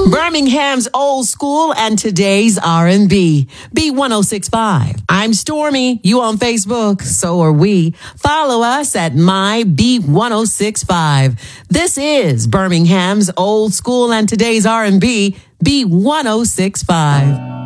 Birmingham's old school and today's R&B. B1065. I'm Stormy. You on Facebook? So are we. Follow us at my B1065. This is Birmingham's old school and today's R&B. B1065.